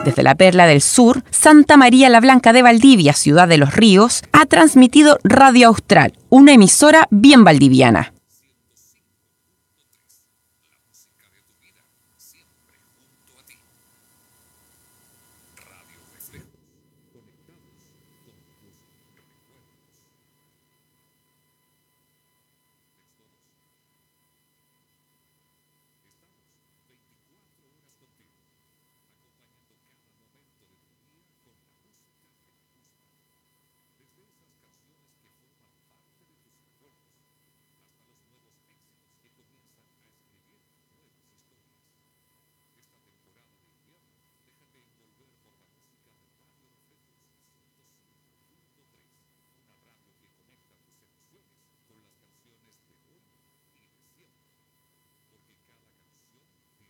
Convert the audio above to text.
Desde la Perla del Sur, Santa María la Blanca de Valdivia, ciudad de los ríos, ha transmitido Radio Austral, una emisora bien valdiviana.